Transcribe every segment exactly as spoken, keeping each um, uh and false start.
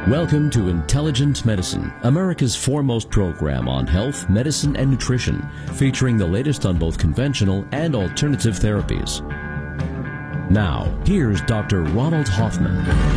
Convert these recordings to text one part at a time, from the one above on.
Welcome to Intelligent Medicine, America's foremost program on health, medicine, and nutrition, featuring the latest on both conventional and alternative therapies. Now, here's Doctor Ronald Hoffman.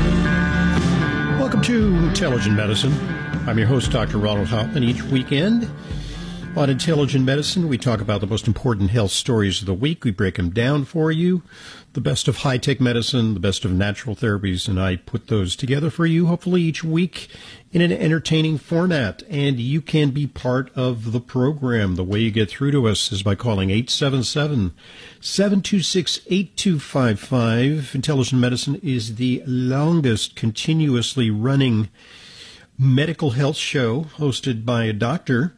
Welcome to Intelligent Medicine. I'm your host, Doctor Ronald Hoffman. Each weekend on Intelligent Medicine, we talk about the most important health stories of the week. We break them down for you. The best of high-tech medicine, the best of natural therapies, and I put those together for you, hopefully each week in an entertaining format. And you can be part of the program. The way you get through to us is by calling eight seven seven, seven two six, eight two five five. Intelligent Medicine is the longest continuously running medical health show hosted by a doctor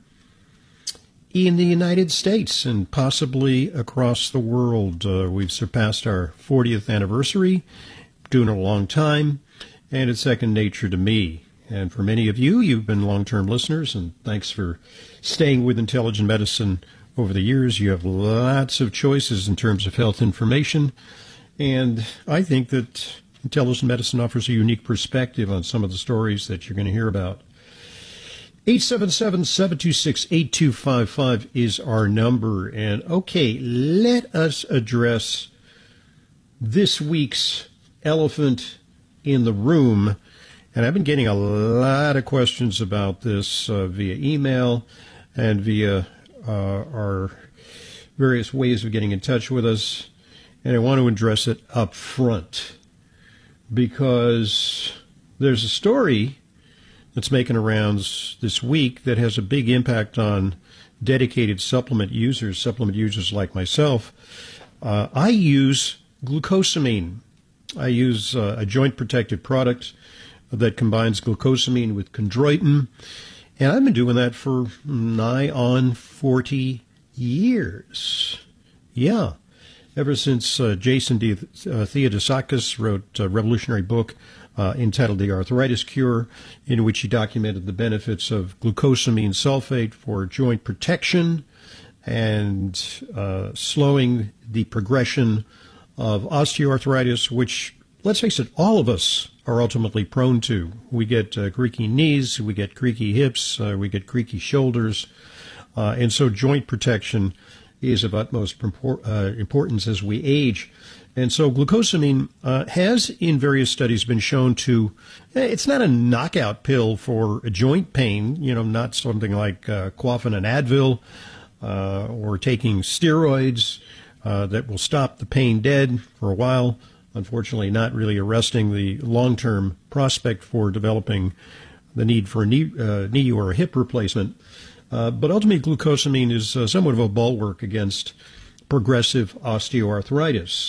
in the United States and possibly across the world. Uh, we've surpassed our fortieth anniversary, doing it a long time, and it's second nature to me. And for many of you, you've been long-term listeners, and thanks for staying with Intelligent Medicine over the years. You have lots of choices in terms of health information, and I think that Intelligent Medicine offers a unique perspective on some of the stories that you're going to hear about. eight seven seven, seven two six, eight two five five is our number. And okay, let us address this week's elephant in the room. And I've been getting a lot of questions about this uh, via email and via uh, our various ways of getting in touch with us. And I want to address it up front because there's a story that's making rounds this week that has a big impact on dedicated supplement users, supplement users like myself. Uh, I use glucosamine. I use uh, a joint protective product that combines glucosamine with chondroitin, and I've been doing that for nigh on forty years. Yeah, ever since uh, Jason D- uh, Theodosakis wrote a revolutionary book Uh, entitled The Arthritis Cure, in which he documented the benefits of glucosamine sulfate for joint protection and uh, slowing the progression of osteoarthritis, which, let's face it, all of us are ultimately prone to. We get uh, creaky knees, we get creaky hips, uh, we get creaky shoulders, uh, and so joint protection is of utmost import- uh, importance as we age. And so glucosamine uh, has, in various studies, been shown to, it's not a knockout pill for a joint pain, you know, not something like uh, quaffing an Advil uh, or taking steroids uh, that will stop the pain dead for a while, unfortunately not really arresting the long-term prospect for developing the need for a knee, uh, knee or a hip replacement. Uh, but ultimately, glucosamine is uh, somewhat of a bulwark against progressive osteoarthritis.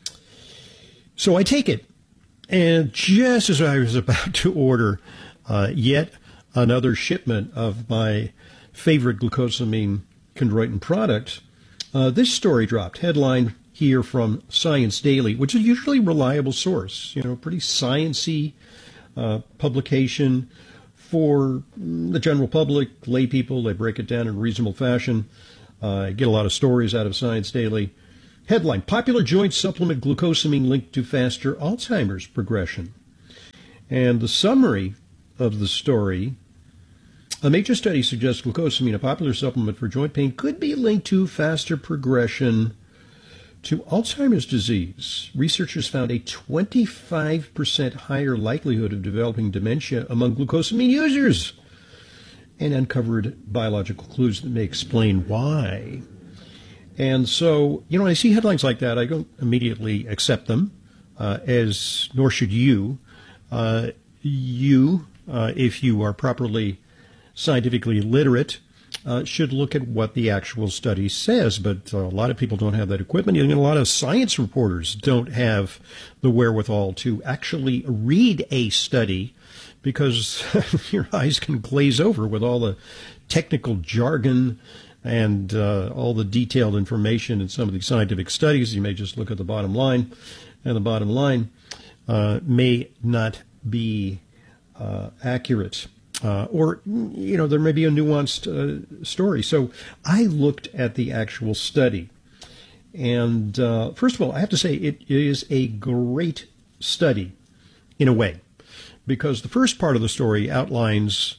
So I take it, and just as I was about to order uh, yet another shipment of my favorite glucosamine chondroitin product, uh, this story dropped. Headline here from Science Daily, which is usually a reliable source, you know, pretty science-y uh, publication for the general public, lay people. They break it down in a reasonable fashion. Uh, I get a lot of stories out of Science Daily. Headline, popular joint supplement glucosamine linked to faster Alzheimer's progression. And the summary of the story, a major study suggests glucosamine, a popular supplement for joint pain, could be linked to faster progression to Alzheimer's disease. Researchers found a twenty-five percent higher likelihood of developing dementia among glucosamine users and uncovered biological clues that may explain why. And so, you know, when I see headlines like that, I don't immediately accept them, uh, as nor should you. Uh, you, uh, if you are properly scientifically literate, uh, should look at what the actual study says. But uh, a lot of people don't have that equipment. And a lot of science reporters don't have the wherewithal to actually read a study because your eyes can glaze over with all the technical jargon and uh, all the detailed information in some of these scientific studies. You may just look at the bottom line, and the bottom line uh, may not be uh, accurate. Uh, or, you know, there may be a nuanced uh, story. So I looked at the actual study. And uh, first of all, I have to say it is a great study in a way, because the first part of the story outlines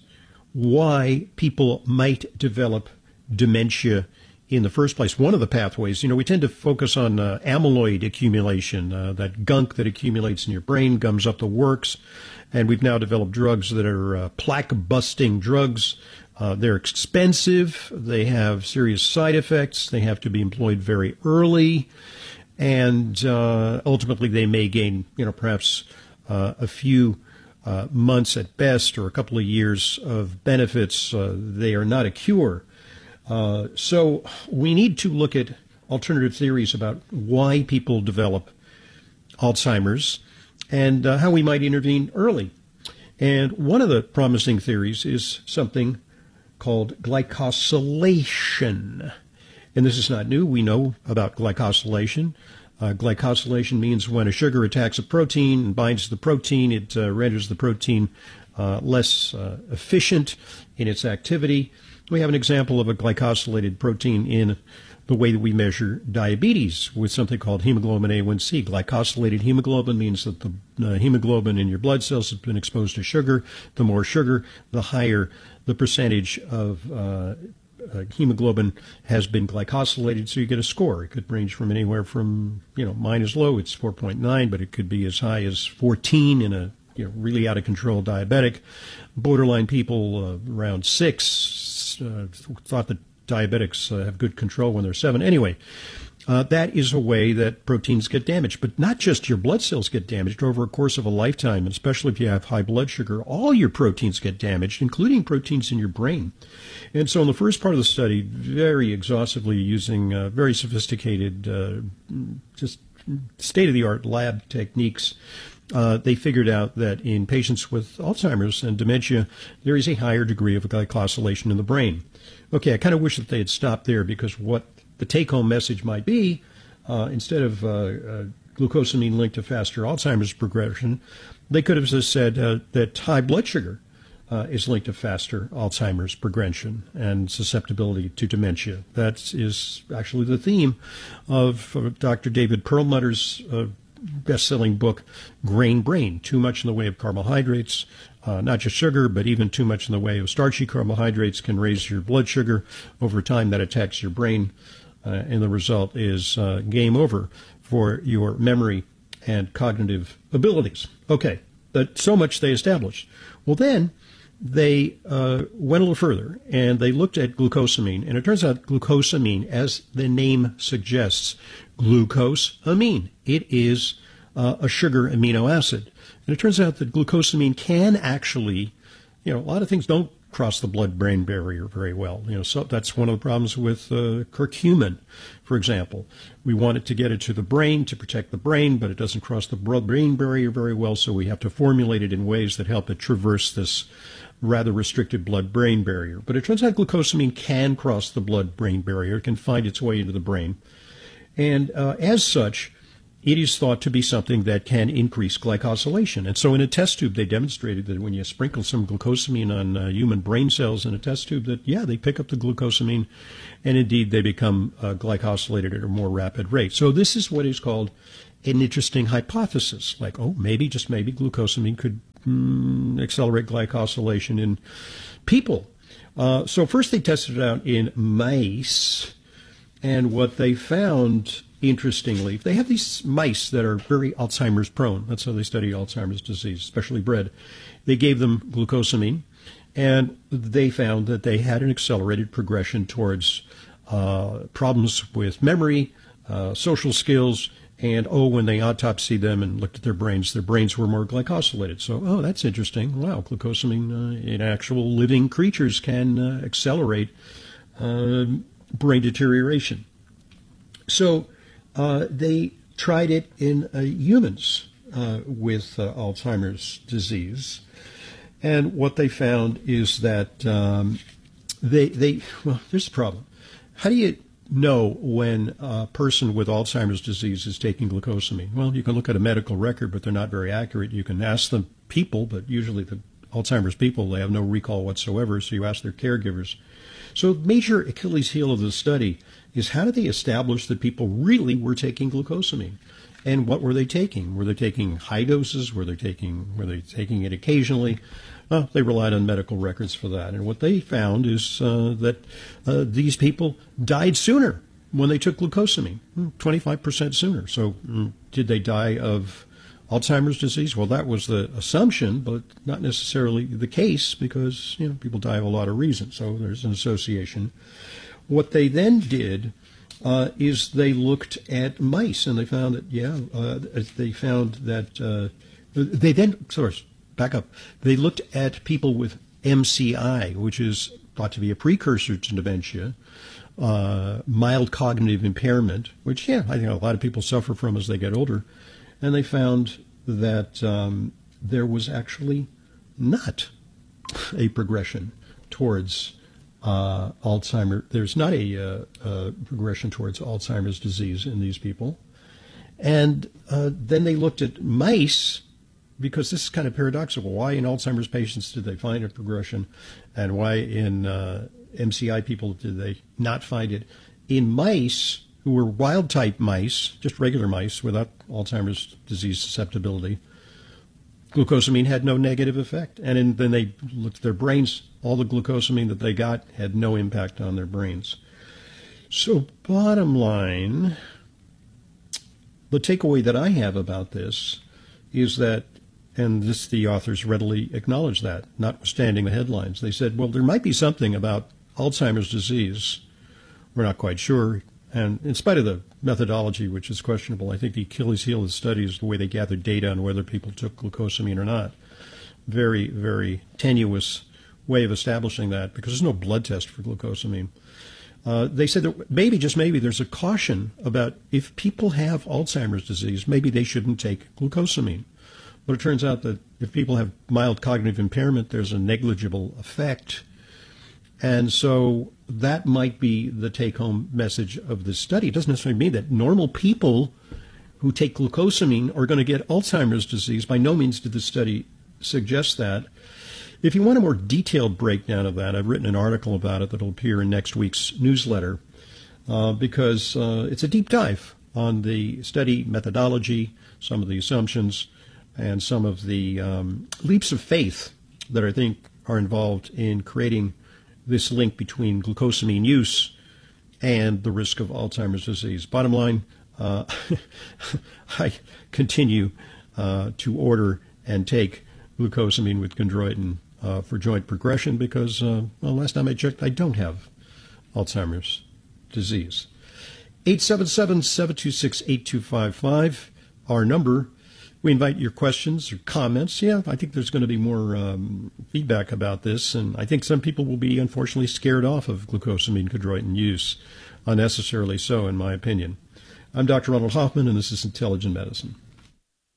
why people might develop dementia in the first place. One of the pathways, you know, we tend to focus on uh, amyloid accumulation, uh, that gunk that accumulates in your brain, gums up the works, and we've now developed drugs that are uh, plaque-busting drugs. Uh, they're expensive, they have serious side effects, they have to be employed very early, and uh, ultimately they may gain, you know, perhaps uh, a few uh, months at best or a couple of years of benefits. Uh, they are not a cure. Uh, so we need to look at alternative theories about why people develop Alzheimer's and uh, how we might intervene early. And one of the promising theories is something called glycosylation. And this is not new. We know about glycosylation. Uh, glycosylation means when a sugar attacks a protein and binds to the protein, it uh, renders the protein uh, less uh, efficient in its activity. We have an example of a glycosylated protein in the way that we measure diabetes with something called hemoglobin A one C. Glycosylated hemoglobin means that the uh, hemoglobin in your blood cells has been exposed to sugar. The more sugar, the higher the percentage of uh, uh, hemoglobin has been glycosylated, so you get a score. It could range from anywhere from, you know, mine is low, it's four point nine, but it could be as high as fourteen in a, you know, really out of control diabetic. Borderline people uh, around six, uh, thought that diabetics uh, have good control when they're seven. Anyway, uh, that is a way that proteins get damaged. But not just your blood cells get damaged over a course of a lifetime, and especially if you have high blood sugar, all your proteins get damaged, including proteins in your brain. And so in the first part of the study, very exhaustively using uh, very sophisticated, uh, just state-of-the-art lab techniques, Uh, they figured out that in patients with Alzheimer's and dementia, there is a higher degree of glycosylation in the brain. Okay, I kind of wish that they had stopped there, because what the take-home message might be, uh, instead of uh, uh, glucosamine linked to faster Alzheimer's progression, they could have just said uh, that high blood sugar uh, is linked to faster Alzheimer's progression and susceptibility to dementia. That is actually the theme of uh, Doctor David Perlmutter's uh, best-selling book, Grain Brain. Too much in the way of carbohydrates, uh, not just sugar, but even too much in the way of starchy carbohydrates can raise your blood sugar. Over time, that attacks your brain, uh, and the result is uh, game over for your memory and cognitive abilities. Okay, but so much they established. Well, then they uh, went a little further, and they looked at glucosamine, and it turns out glucosamine, as the name suggests, glucosamine. It is uh, a sugar amino acid. And it turns out that glucosamine can actually, you know, a lot of things don't cross the blood-brain barrier very well. You know, so that's one of the problems with uh, curcumin, for example. We want it to get it to the brain to protect the brain, but it doesn't cross the blood-brain barrier very well, so we have to formulate it in ways that help it traverse this rather restricted blood-brain barrier. But it turns out glucosamine can cross the blood-brain barrier. It can find its way into the brain. And uh, as such, it is thought to be something that can increase glycosylation. And so in a test tube, they demonstrated that when you sprinkle some glucosamine on uh, human brain cells in a test tube, that, yeah, they pick up the glucosamine, and indeed they become uh, glycosylated at a more rapid rate. So this is what is called an interesting hypothesis. Like, oh, maybe, just maybe, glucosamine could mm, accelerate glycosylation in people. Uh, so first they tested it out in mice, and what they found, interestingly, they have these mice that are very Alzheimer's prone. That's how they study Alzheimer's disease, especially bred. They gave them glucosamine, and they found that they had an accelerated progression towards uh, problems with memory, uh, social skills, and, oh, when they autopsied them and looked at their brains, their brains were more glycosylated. So, oh, that's interesting. Wow, glucosamine uh, in actual living creatures can uh, accelerate uh, brain deterioration. So uh, they tried it in uh, humans uh, with uh, Alzheimer's disease, and what they found is that um, they they well, there's a problem. How do you know when a person with Alzheimer's disease is taking glucosamine? Well, you can look at a medical record, but they're not very accurate. You can ask the people, but usually the Alzheimer's people, they have no recall whatsoever, so you ask their caregivers. So major Achilles heel of the study is, how do they establish that people really were taking glucosamine? and what were they taking? Were they taking high doses? Were they taking were they taking it occasionally? Well, they relied on medical records for that. And what they found is uh, that uh, these people died sooner when they took glucosamine, twenty-five percent sooner. So mm, did they die of Alzheimer's disease? Well, that was the assumption, but not necessarily the case, because you know people die of a lot of reasons. So there's an association. What they then did uh, is they looked at mice, and they found that yeah, uh, they found that uh, they then sorry back up. They looked at people with M C I, which is thought to be a precursor to dementia. Uh, mild cognitive impairment, which, yeah, I think a lot of people suffer from as they get older. And they found that um, there was actually not a progression towards uh, Alzheimer's. There's not a, uh, uh, progression towards Alzheimer's disease in these people. And uh, then they looked at mice, because this is kind of paradoxical. Why in Alzheimer's patients did they find a progression, and why in uh, M C I people did they not find it? In mice who were wild-type mice, just regular mice without Alzheimer's disease susceptibility, glucosamine had no negative effect. And in, then they looked at their brains. All the glucosamine that they got had no impact on their brains. So bottom line, the takeaway that I have about this is that, and this the authors readily acknowledge that, notwithstanding the headlines. They said, well, there might be something about Alzheimer's disease. We're not quite sure. And in spite of the methodology, which is questionable, I think the Achilles heel of the study is the way they gathered data on whether people took glucosamine or not. Very, very tenuous way of establishing that, because there's no blood test for glucosamine. Uh, they said that maybe, just maybe, there's a caution about if people have Alzheimer's disease, maybe they shouldn't take glucosamine. But it turns out that if people have mild cognitive impairment, there's a negligible effect. And so that might be the take-home message of this study. It doesn't necessarily mean that normal people who take glucosamine are going to get Alzheimer's disease. By no means did the study suggest that. If you want a more detailed breakdown of that, I've written an article about it that will appear in next week's newsletter, uh, because uh, it's a deep dive on the study methodology, some of the assumptions, and some of the um, leaps of faith that I think are involved in creating this link between glucosamine use and the risk of Alzheimer's disease. Bottom line, uh, I continue uh, to order and take glucosamine with chondroitin uh, for joint progression because, uh, well, last time I checked, I don't have Alzheimer's disease. eight seven seven, seven two six, eight two five five, our number. We invite your questions or comments. Yeah, I think there's going to be more um, feedback about this, and I think some people will be unfortunately scared off of glucosamine chondroitin use, unnecessarily so, in my opinion. I'm Doctor Ronald Hoffman, and this is Intelligent Medicine.